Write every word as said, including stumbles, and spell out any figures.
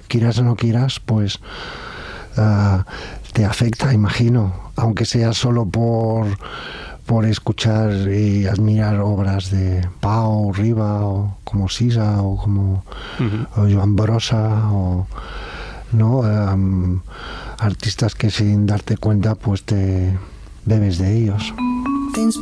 quieras o no quieras, pues uh, te afecta, imagino, aunque sea solo por, por escuchar y admirar obras de Pau, Riba, o como Sisa, o como uh-huh. o Joan Brossa, o no um, artistas que sin darte cuenta pues te bebes de ellos.